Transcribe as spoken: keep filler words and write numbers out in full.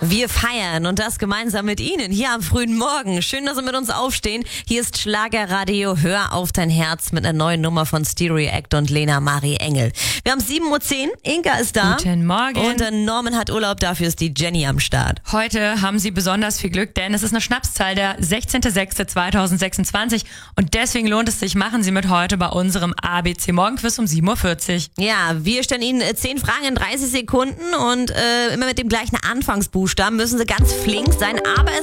Wir feiern und das gemeinsam mit Ihnen hier am frühen Morgen. Schön, dass Sie mit uns aufstehen. Hier ist Schlagerradio Hör auf dein Herz mit einer neuen Nummer von Stereo Act und Lena Marie Engel. Wir haben sieben Uhr zehn, Inka ist da. Guten Morgen. Und der Norman hat Urlaub, dafür ist die Jenny am Start. Heute haben Sie besonders viel Glück, denn es ist eine Schnapszahl, der sechzehnter sechster zweitausendsechsundzwanzig. Und deswegen lohnt es sich, machen Sie mit heute bei unserem A B C Morgenquiz um sieben Uhr vierzig. Ja, wir stellen Ihnen zehn Fragen in dreißig Sekunden und äh, immer mit dem gleichen Anfangsbuchstaben müssen Sie ganz flink sein, aber es